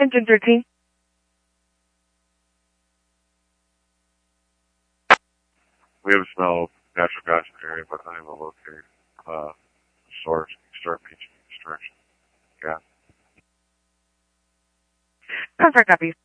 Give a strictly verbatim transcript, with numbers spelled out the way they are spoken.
Engine thirteen. We have a smell of natural gas in the area, but unable to locate uh, source. Start reaching this direction. Gas. Confirm copy.